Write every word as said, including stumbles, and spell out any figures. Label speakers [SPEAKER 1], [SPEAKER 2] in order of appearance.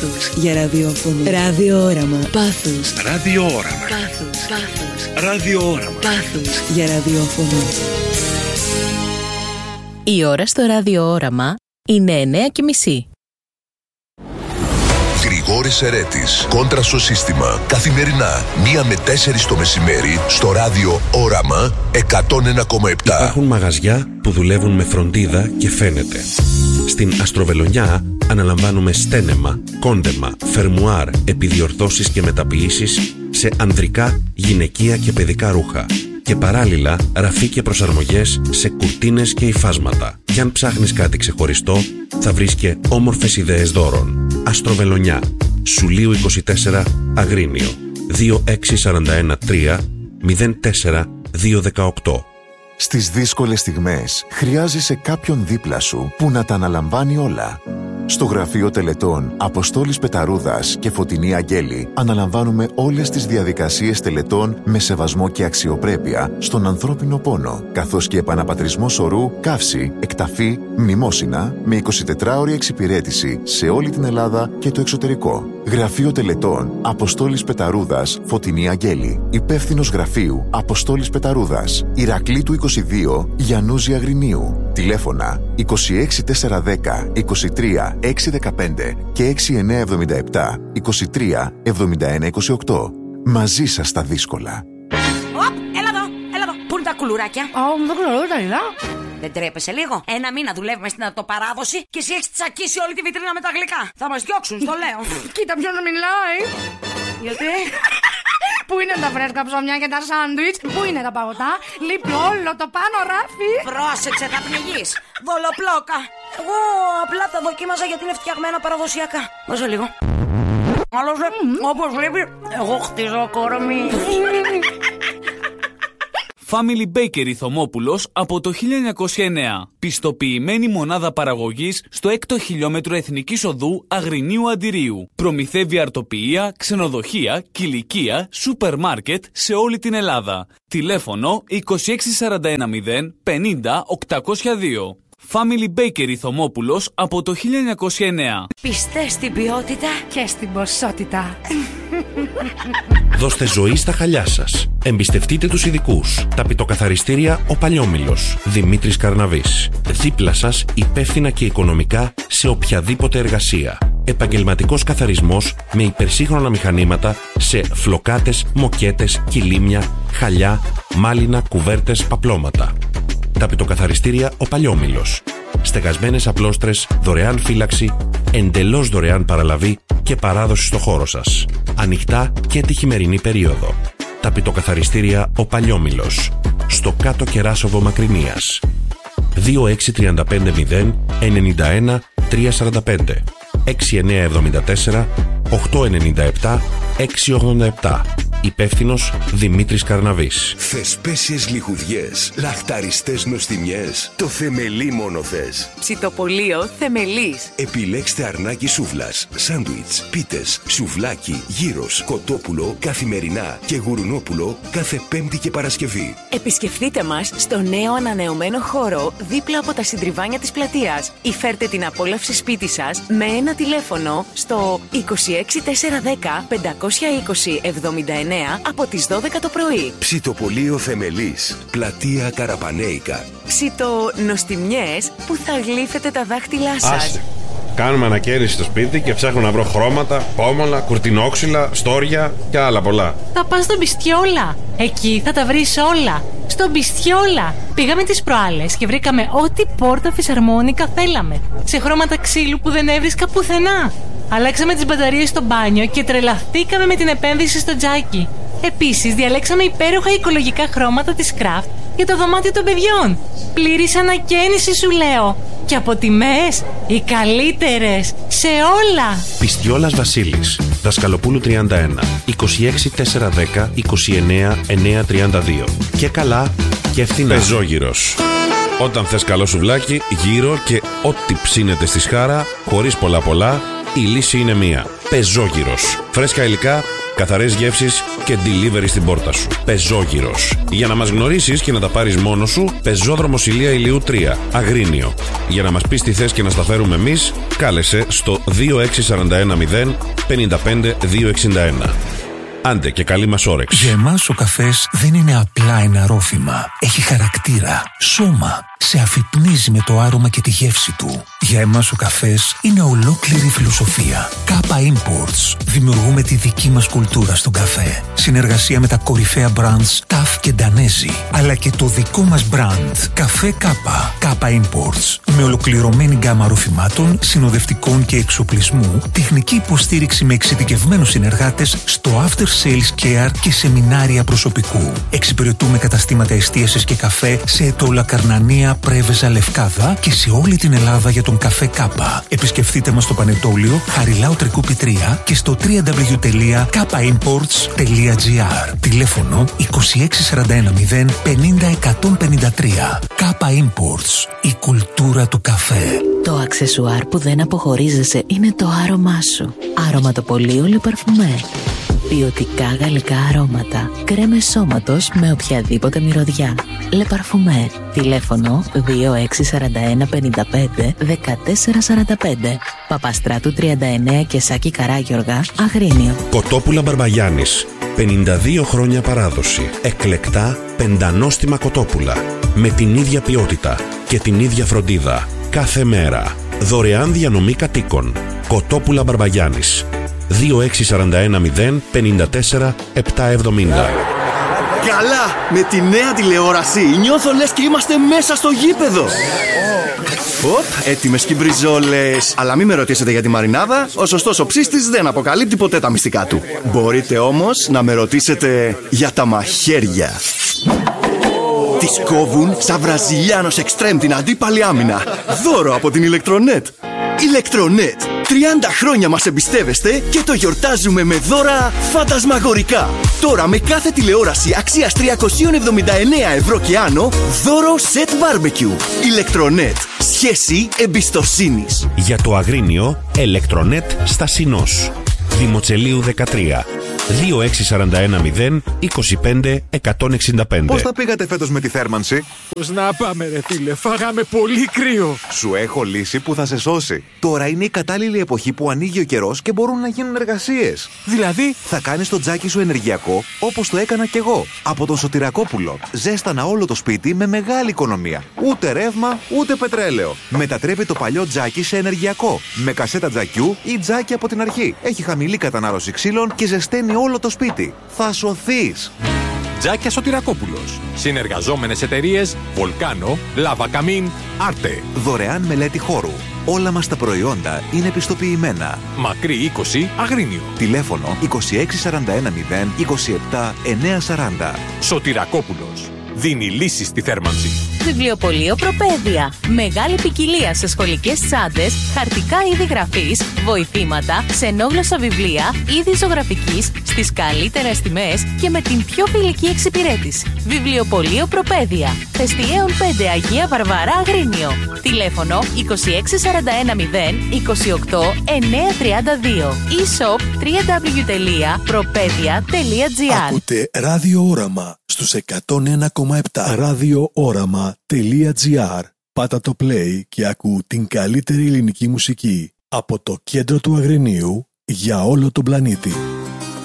[SPEAKER 1] Πάθος για ραδιόφωνο. Ραδιόραμα. Πάθος.
[SPEAKER 2] Ραδιόραμα.
[SPEAKER 1] Πάθος. Πάθος.
[SPEAKER 2] Ραδιόραμα.
[SPEAKER 1] Πάθος για ραδιόφωνο.
[SPEAKER 3] Η ώρα στο ραδιόραμα είναι εννέα και μισή.
[SPEAKER 4] Γρηγόρης Ερέτης, κόντρα στο σύστημα. Καθημερινά, μία με τέσσερις το μεσημέρι, στο ράδιο Όραμα εκατόν ένα κόμμα επτά.
[SPEAKER 5] Υπάρχουν μαγαζιά που δουλεύουν με φροντίδα και φαίνεται. Στην Αστροβελονιά αναλαμβάνουμε στένεμα, κόντεμα, φερμουάρ, επιδιορθώσεις και μεταποιήσεις σε ανδρικά, γυναικεία και παιδικά ρούχα. Και παράλληλα ραφή και προσαρμογές σε κουρτίνες και υφάσματα. Κι αν ψάχνεις κάτι ξεχωριστό, θα βρεις και όμορφες ιδέες δώρων. Αστροβελονιά, Σουλίου είκοσι τέσσερα, Αγρίνιο, δύο έξι τέσσερα ένα τρία μηδέν τέσσερα δύο δεκαοκτώ.
[SPEAKER 6] Στις δύσκολες στιγμές χρειάζεσαι κάποιον δίπλα σου που να τα αναλαμβάνει όλα. Στο γραφείο τελετών Αποστόλης Πεταρούδας και Φωτεινή Αγγέλη αναλαμβάνουμε όλες τις διαδικασίες τελετών με σεβασμό και αξιοπρέπεια στον ανθρώπινο πόνο, καθώς και επαναπατρισμό σωρού, καύση, εκταφή, μνημόσυνα με εικοσιτετράωρη εξυπηρέτηση σε όλη την Ελλάδα και το εξωτερικό. Γραφείο τελετών Αποστόλης Πεταρούδας, Φωτεινή Αγγέλη. Υπεύθυνος γραφείου Αποστόλης Πεταρούδας, Ηρακλήτου είκοσι δύο, Γιαννούζη Αγρινίου. Τηλέφωνα είκοσι έξι τετρακόσια δέκα είκοσι τρία έξι δεκαπέντε και έξι εννιά εβδομήντα επτά είκοσι τρία εβδομήντα ένα είκοσι οκτώ. Μαζί σας στα δύσκολα.
[SPEAKER 7] Οπ, έλα εδώ, έλα εδώ. Πού είναι τα κουλουράκια?
[SPEAKER 8] Α, δεν ξέρω, τα είδα.
[SPEAKER 7] Δεν τρέπεσαι λίγο? Ένα μήνα δουλεύουμε στην αυτοπαράδοση και εσύ έχεις τσακίσει όλη τη βιτρίνα με τα γλυκά. Θα μας διώξουν, στο λέω.
[SPEAKER 8] Κοίτα ποιος μιλάει.
[SPEAKER 7] Γιατί?
[SPEAKER 8] Πού είναι τα φρέσκα ψωμιά και τα σάντουιτς? Πού είναι τα παγωτά? Λείπει όλο το πάνω ράφι.
[SPEAKER 7] Πρόσεξε, θα πνιγείς. Δολοπλόκα. Εγώ απλά τα δοκίμαζα γιατί είναι φτιαγμένα παραδοσιακά. Δώσε λίγο. Άλλωστε, όπως βλέπει, εγώ χτίζω κορμί.
[SPEAKER 9] Family Bakery Θωμόπουλος από το χίλια εννιακόσια εννέα. Πιστοποιημένη μονάδα παραγωγής στο έκτο χιλιόμετρο Εθνικής Οδού Αγρινίου Αντιρίου. Προμηθεύει αρτοποιεία, ξενοδοχεία, κηλικεία, σούπερ μάρκετ σε όλη την Ελλάδα. Τηλέφωνο είκοσι έξι σαράντα ένα μηδέν πενήντα οκτακόσια δύο. Family Bakery Θωμόπουλος από το χίλια εννιακόσια εννέα.
[SPEAKER 7] Πιστές στην ποιότητα
[SPEAKER 8] και στην ποσότητα.
[SPEAKER 5] Δώστε ζωή στα χαλιά σας. Εμπιστευτείτε τους ειδικούς. Ταπητοκαθαριστήρια Ο Παλιόμηλος. Δημήτρης Καρναβής. Δίπλα σας υπεύθυνα και οικονομικά σε οποιαδήποτε εργασία. Επαγγελματικός καθαρισμός με υπερσύγχρονα μηχανήματα σε φλοκάτες, μοκέτες, κιλίμια, χαλιά, μάλινα, κουβέρτες, παπλώματα. Ταπητοκαθαριστήρια Ο Παλιόμηλος. Στεγασμένες απλώστρες, δωρεάν φύλαξη, εντελώς δωρεάν παραλαβή και παράδοση στο χώρο σας. Ανοιχτά και τη χειμερινή περίοδο. Ταπητοκαθαριστήρια Ο Παλιόμηλος. Στο κάτω Κεράσοβο Μακρινίας. δύο έξι τρία πέντε μηδέν εννιά ένα τρία τέσσερα πέντε έξι εννιά εβδομήντα τέσσερα οκτώ εννιά επτά έξι ογδόντα επτά. Υπεύθυνος Δημήτρης Καρναβής.
[SPEAKER 4] Θεσπέσιες λιχουδιές, λαχταριστές νοστιμιές, το θεμελί μόνο θες.
[SPEAKER 3] Ψιτοπολείο Θεμελής.
[SPEAKER 4] Επιλέξτε αρνάκι σούβλας, σάντουιτς, πίτες, σουβλάκι, γύρος, κοτόπουλο, καθημερινά και γουρνόπουλο κάθε Πέμπτη και Παρασκευή.
[SPEAKER 3] Επισκεφτείτε μας στο νέο ανανεωμένο χώρο δίπλα από τα συντριβάνια της πλατείας ή φέρτε την απόλαυση σπίτι σας με ένα τηλέφωνο στο είκοσι έξι τετρακόσια δέκα πεντακόσια είκοσι εβδομήντα εννέα από τις δώδεκα το πρωί.
[SPEAKER 4] Ψιτοπολείο Θεμελής, πλατεία Καραπανέικα.
[SPEAKER 3] Ψιτονοστιμιές που θα γλύφετε τα δάχτυλά σας.
[SPEAKER 5] Άστε. Κάνουμε ανακαίνιση στο σπίτι και ψάχνω να βρω χρώματα, πόμολα, κουρτινόξυλα, στόρια και άλλα πολλά.
[SPEAKER 10] Θα πας στον Πιστιόλα. Εκεί θα τα βρεις όλα. Στον Πιστιόλα. Πήγαμε τις προάλλες και βρήκαμε ό,τι πόρτα φυσαρμόνικα θέλαμε. Σε χρώματα ξύλου που δεν έβρισκα πουθενά. Αλλάξαμε τις μπαταρίες στο μπάνιο και τρελαθήκαμε με την επένδυση στο τζάκι. Επίσης, διαλέξαμε υπέροχα οικολογικά χρώματα της Craft για το δωμάτιο των παιδιών. Πλήρης ανακαίνιση σου λέω. Και από τιμές, οι καλύτερες σε όλα.
[SPEAKER 5] Πιστιόλας Βασίλης, Δασκαλοπούλου τριάντα ένα, είκοσι έξι τετρακόσια δέκα είκοσι εννέα εννιακόσια τριάντα δύο. Και καλά και φθηνά. Πεζόγυρος. Όταν θες καλό σουβλάκι, γύρο και ό,τι ψήνεται στη σχάρα, χωρίς πολλά πολλά, η λύση είναι μία. Πεζόγυρος. Φρέσκα υλικά Καθαρές γεύσεις και delivery στην πόρτα σου. Πεζόγυρος. Για να μας γνωρίσεις και να τα πάρεις μόνος σου, Πεζόδρομος Ηλία Ηλιού τρία, Αγρίνιο. Για να μας πεις τι θες και να στα φέρουμε εμείς, κάλεσε στο δύο έξι τέσσερα ένα μηδέν πέντε πέντε δύο εξήντα ένα. Άντε και καλή μας όρεξη.
[SPEAKER 2] Για εμάς ο καφές δεν είναι απλά ένα ρόφημα. Έχει χαρακτήρα, σώμα. Σε αφυπνίζει με το άρωμα και τη γεύση του. Για εμάς ο καφές είναι ολόκληρη φιλοσοφία. Κάπα Imports. Δημιουργούμε τη δική μας κουλτούρα στον καφέ. Συνεργασία με τα κορυφαία brands Ταφ και Ντανέζι. Αλλά και το δικό μας brand. Καφέ Κάπα. Κάπα Imports. Με ολοκληρωμένη γκάμα ροφημάτων, συνοδευτικών και εξοπλισμού, τεχνική υποστήριξη με εξειδικευμένους συνεργάτες στο after sales care και σεμινάρια προσωπικού. Εξυπηρετούμε καταστήματα εστίασης και καφέ σε Ετώλα, Καρνανία, Πρέβεζα, Λευκάδα και σε όλη την Ελλάδα για τον καφέ Κάπα. Επισκεφτείτε μας στο Πανετόλιο, Χαριλάου Τρικούπη τρία και στο double-u double-u double-u τελεία κάπα imports τελεία τζι άρ. Τηλέφωνο είκοσι έξι σαράντα ένα μηδέν πενήντα εκατόν πενήντα τρία. Κάπα Imports. Η κουλτούρα του καφέ.
[SPEAKER 3] Το αξεσουάρ που δεν αποχωρίζεσαι είναι το άρωμά σου. Αρωματοπολείο Le Parfumé. Ποιοτικά γαλλικά αρώματα. Κρέμες σώματος με οποιαδήποτε μυρωδιά. Le Parfumé. Τηλέφωνο δύο έξι τέσσερα ένα πέντε πέντε ένα τέσσερα τέσσερα πέντε. Παπαστράτου τριάντα εννέα και Σάκη Καράγιοργα, Αγρίνιο.
[SPEAKER 5] Κοτόπουλα Μπαρμπαγιάννης. πενήντα δύο χρόνια παράδοση. Εκλεκτά πεντανόστιμα κοτόπουλα. Με την ίδια ποιότητα και την ίδια φροντίδα. Κάθε μέρα. Δωρεάν διανομή κατοίκων. Κοτόπουλα Μπαρμπαγιάννης. δύο έξι τέσσερα ένα μηδέν πέντε τέσσερα επτά εβδομήντα.
[SPEAKER 11] Καλά! Με τη νέα τηλεόραση νιώθω λες και είμαστε μέσα στο γήπεδο. Οπ, έτοιμες και μπριζόλες. Αλλά μην με ρωτήσετε για τη μαρινάδα. Ο σωστός οψίστης δεν αποκαλύπτει ποτέ τα μυστικά του. Μπορείτε όμως να με ρωτήσετε για τα μαχαίρια. Τις κόβουν σαν Βραζιλιάνος εξτρέμ την αντίπαλη άμυνα. Δώρο από την Ηλεκτρονέτ. Ηλεκτρονέτ. τριάντα χρόνια μας εμπιστεύεστε και το γιορτάζουμε με δώρα φαντασμαγορικά. Τώρα με κάθε τηλεόραση αξίας τριακόσια εβδομήντα εννέα ευρώ και άνω, δώρο σετ μπάρμπεκιου. Ηλεκτρονέτ. Σχέση εμπιστοσύνης.
[SPEAKER 5] Για το Αγρίνιο, Ηλεκτρονέτ στα Συνός. Δημοτσελείου δεκατρία. δύο έξι τέσσερα ένα μηδέν είκοσι πέντε εκατόν εξήντα πέντε.
[SPEAKER 12] Πώς τα πήγατε φέτος με τη θέρμανση?
[SPEAKER 13] Πώς να πάμε ρε φίλε, φάγαμε πολύ κρύο.
[SPEAKER 12] Σου έχω λύση που θα σε σώσει. Τώρα είναι η κατάλληλη εποχή που ανοίγει ο καιρός και μπορούν να γίνουν εργασίες.
[SPEAKER 13] Δηλαδή?
[SPEAKER 12] Θα κάνεις το τζάκι σου ενεργειακό όπως το έκανα κι εγώ. Από τον Σωτηρακόπουλο. Ζέστανα όλο το σπίτι με μεγάλη οικονομία. Ούτε ρεύμα, ούτε πετρέλαιο. Μετατρέπει το παλιό τζάκι σε ενεργειακό. Με κασέτα τζακιού ή τζάκι από την αρχή. Έχει χαμηλή κατανάλωση ξύλων και ζεσταίνει όλο το σπίτι. Θα σωθείς.
[SPEAKER 13] Τζάκια Σωτηρακόπουλος. Συνεργαζόμενες εταιρείες Βολκάνο, Λάβα Καμίν, Άρτε.
[SPEAKER 12] Δωρεάν μελέτη χώρου. Όλα μας τα προϊόντα είναι πιστοποιημένα.
[SPEAKER 13] Μακρύ είκοσι, Αγρίνιο.
[SPEAKER 12] Τηλέφωνο είκοσι έξι σαράντα ένα μηδέν είκοσι επτά εννιακόσια σαράντα.
[SPEAKER 13] Σωτηρακόπουλος. Δίνει λύσεις στη θέρμανση.
[SPEAKER 3] Βιβλιοπωλείο Προπαίδεια. Μεγάλη ποικιλία σε σχολικές τσάντες, χαρτικά είδη γραφής, βοηθήματα, ξενόγλωσσα βιβλία, είδη ζωγραφικής, στις καλύτερες τιμές και με την πιο φιλική εξυπηρέτηση. Βιβλιοπωλείο Προπαίδεια. Θεστιέων πέντε, Αγία Βαρβάρα, Αγρίνιο. Τηλέφωνο είκοσι έξι σαράντα ένα μηδέν είκοσι οκτώ εννιακόσια τριάντα δύο. e-shop double-u double-u double-u τελεία προπαίδεια τελεία τζι άρ.
[SPEAKER 14] Ακούτε Ράδιο Όραμα στους εκατόν ένα κόμμα επτά. ράδιο όραμα τελεία τζι άρ. Πάτα το play και ακού την καλύτερη ελληνική μουσική από το κέντρο του Αγρινίου για όλο τον πλανήτη.